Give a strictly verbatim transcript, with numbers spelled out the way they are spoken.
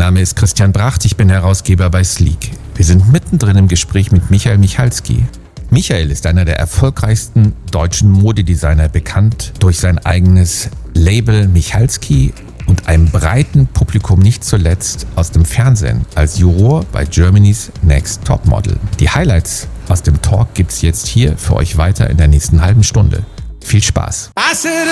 Name ist Christian Bracht, ich bin Herausgeber bei Sleek. Wir sind mittendrin im Gespräch mit Michael Michalski. Michael ist einer der erfolgreichsten deutschen Modedesigner, bekannt durch sein eigenes Label Michalski und einem breiten Publikum nicht zuletzt aus dem Fernsehen als Juror bei Germany's Next Topmodel. Die Highlights aus dem Talk gibt's jetzt hier für euch weiter in der nächsten halben Stunde. Viel Spaß!